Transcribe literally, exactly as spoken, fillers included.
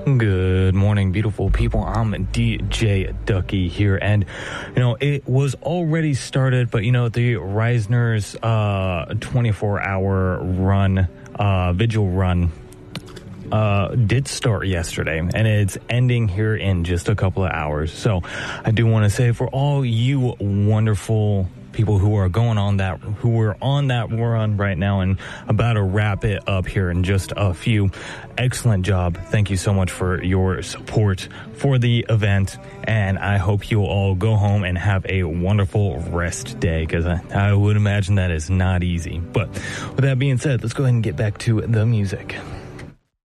Good morning, beautiful people. I'm D J Ducky here, and you know it was already started, but you know the Reisner's uh, twenty-four hour run, uh, vigil run, uh, did start yesterday, and it's ending here in just a couple of hours. So, I do want to say for all you wonderful people who are going on that, who are on that run right now and about to wrap it up here in just a few. Excellent job. Thank you so much for your support for the event. And I hope you'll all go home and have a wonderful rest day, because I, I would imagine that is not easy. But with that being said, let's go ahead and get back to the music.